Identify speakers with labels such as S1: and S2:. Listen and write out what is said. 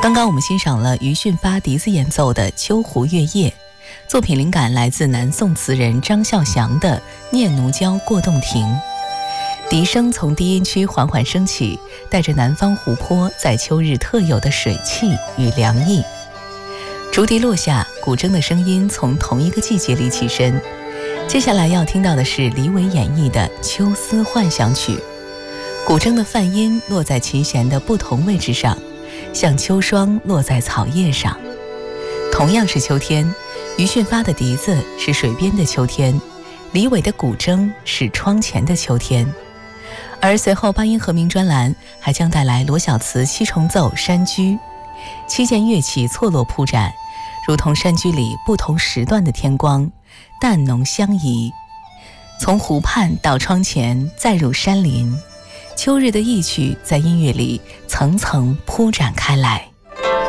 S1: 刚刚我们欣赏了余训发笛子演奏的《秋湖月夜》，作品灵感来自南宋词人张孝祥的《念奴娇·过洞庭》。笛声从低音区缓缓升起，带着南方湖泊在秋日特有的水汽与凉意。竹笛落下，古筝的声音从同一个季节里起身。接下来要听到的是李伟演绎的《秋思幻想曲》，古筝的泛音落在琴弦的不同位置上，像秋霜落在草叶上。同样是秋天，余训发的笛子是水边的秋天，李伟的古筝是窗前的秋天。而随后八音盒鸣专栏还将带来罗小慈七重奏山居，7件乐器错落铺展，如同山居里不同时段的天光，淡浓相宜。从湖畔到窗前，再入山林，秋日的意趣在音乐里层层铺展开来。